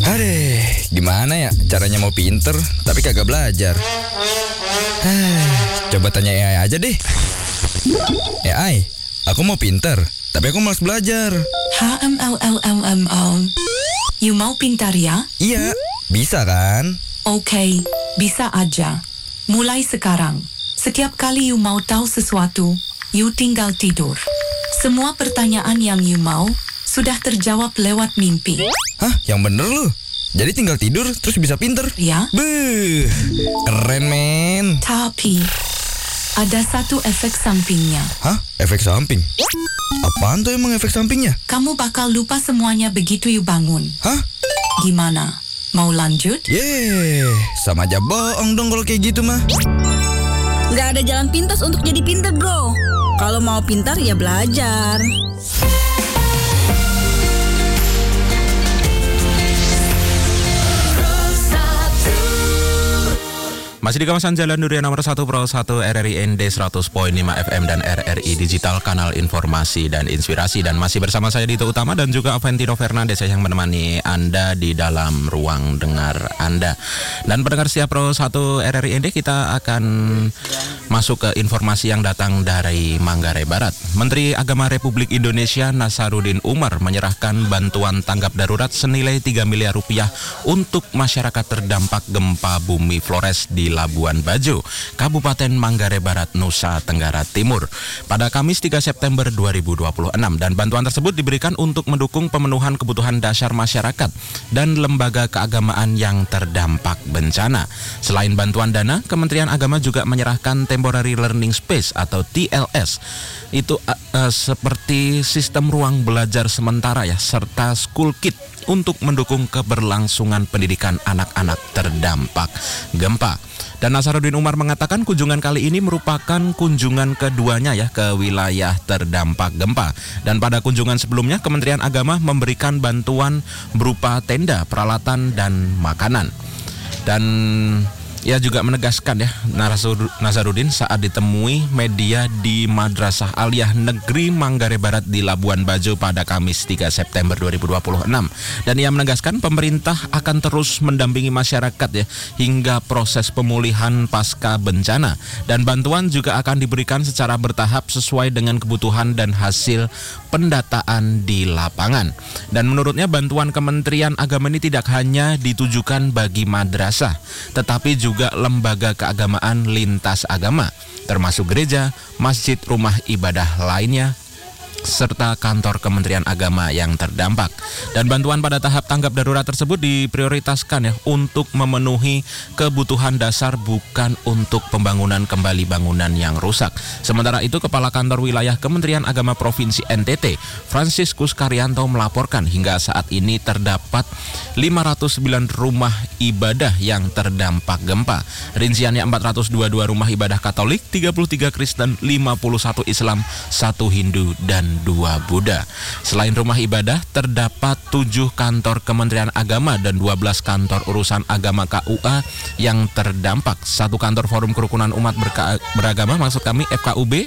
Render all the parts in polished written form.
Aduh, gimana ya caranya mau pinter tapi kagak belajar? Coba tanya AI aja deh. AI, aku mau pinter tapi aku malas belajar. You mau pintar ya? Iya, bisa kan? Oke, bisa aja. Mulai sekarang, setiap kali you mau tahu sesuatu, you tinggal tidur. Semua pertanyaan yang you mau sudah terjawab lewat mimpi. Hah, yang bener lu? Jadi tinggal tidur terus bisa pinter? Ya. Beuh, keren men. Tapi ada satu efek sampingnya. Hah? Efek samping? Apaan tuh emang efek sampingnya? Kamu bakal lupa semuanya begitu you bangun. Hah? Gimana? Mau lanjut? Sama aja bohong dong kalau kayak gitu mah. Nggak ada jalan pintas untuk jadi pintar, bro. Kalau mau pintar ya belajar. Masih di kawasan Jalan Durian nomor 1 Pro 1 RRI ND 100.5 FM dan RRI Digital, kanal informasi dan inspirasi. Dan masih bersama saya Dito Utama dan juga Aventino Fernandes yang menemani Anda di dalam ruang dengar Anda. Dan pendengar setia Pro 1 RRI ND, kita akan masuk ke informasi yang datang dari Manggarai Barat. Menteri Agama Republik Indonesia Nasaruddin Umar menyerahkan bantuan tanggap darurat senilai 3 miliar rupiah untuk masyarakat terdampak gempa bumi Flores di Labuan Bajo, Kabupaten Manggarai Barat, Nusa Tenggara Timur pada Kamis 3 September 2026, dan bantuan tersebut diberikan untuk mendukung pemenuhan kebutuhan dasar masyarakat dan lembaga keagamaan yang terdampak bencana. Selain bantuan dana, Kementerian Agama juga menyerahkan Temporary Learning Space atau TLS. Itu seperti sistem ruang belajar sementara ya, serta school kit untuk mendukung keberlangsungan pendidikan anak-anak terdampak gempa. Dan Nasaruddin Umar mengatakan kunjungan kali ini merupakan kunjungan keduanya ya ke wilayah terdampak gempa. Dan pada kunjungan sebelumnya Kementerian Agama memberikan bantuan berupa tenda, peralatan, dan makanan. Dan ia juga menegaskan ya, Nasaruddin saat ditemui media di Madrasah Aliyah Negeri Manggarai Barat di Labuan Bajo pada Kamis 3 September 2026. Dan ia menegaskan pemerintah akan terus mendampingi masyarakat ya hingga proses pemulihan pasca bencana. Dan bantuan juga akan diberikan secara bertahap sesuai dengan kebutuhan dan hasil pendataan di lapangan. Dan menurutnya bantuan Kementerian Agama ini tidak hanya ditujukan bagi madrasah, tetapi juga lembaga keagamaan lintas agama, termasuk gereja, masjid, rumah ibadah lainnya, serta kantor Kementerian Agama yang terdampak. Dan bantuan pada tahap tanggap darurat tersebut diprioritaskan ya untuk memenuhi kebutuhan dasar, bukan untuk pembangunan kembali bangunan yang rusak. Sementara itu, Kepala Kantor Wilayah Kementerian Agama Provinsi NTT, Franciscus Karyanto, melaporkan hingga saat ini terdapat 509 rumah ibadah yang terdampak gempa. Rinciannya 422 rumah ibadah Katolik, 33 Kristen, 51 Islam, 1 Hindu, dan 2 Buddha. Selain rumah ibadah, terdapat 7 kantor Kementerian Agama dan 12 kantor urusan agama KUA yang terdampak. 1 kantor Forum Kerukunan Umat Beragama, maksud kami FKUB,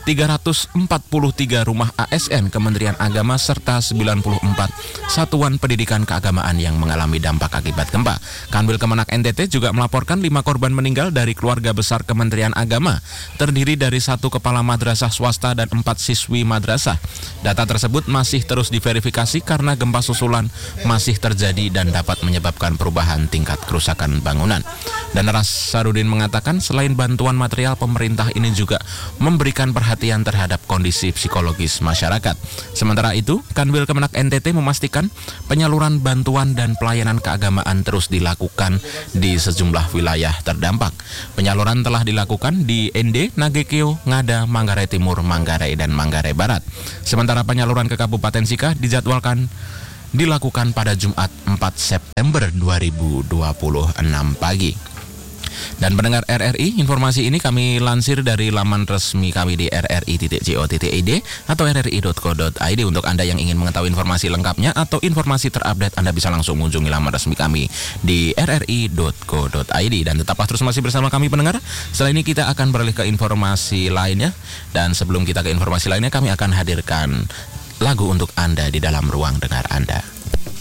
343 rumah ASN Kementerian Agama, serta 94 satuan pendidikan keagamaan yang mengalami dampak akibat gempa. Kanwil Kemenak NTT juga melaporkan 5 korban meninggal dari keluarga besar Kementerian Agama, terdiri dari 1 kepala madrasah swasta dan 4 siswi madrasah. Data tersebut masih terus diverifikasi karena gempa susulan masih terjadi dan dapat menyebabkan perubahan tingkat kerusakan bangunan. Dan Nasaruddin mengatakan selain bantuan material, pemerintah ini juga memberikan perhatian terhadap kondisi psikologis masyarakat. Sementara itu, Kanwil Kemenak NTT memastikan penyaluran bantuan dan pelayanan keagamaan terus dilakukan di sejumlah wilayah terdampak. Penyaluran telah dilakukan di ND, Nagekeo, Ngada, Manggarai Timur, Manggarai, dan Manggarai Barat. Sementara penyaluran ke Kabupaten Sika dijadwalkan dilakukan pada Jumat 4 September 2026 pagi. Dan pendengar RRI, informasi ini kami lansir dari laman resmi kami di rri.co.id atau rri.co.id. Untuk Anda yang ingin mengetahui informasi lengkapnya atau informasi terupdate, Anda bisa langsung mengunjungi laman resmi kami di rri.co.id. Dan tetaplah terus masih bersama kami pendengar. Setelah ini kita akan beralih ke informasi lainnya. Dan sebelum kita ke informasi lainnya, kami akan hadirkan lagu untuk Anda di dalam ruang dengar Anda.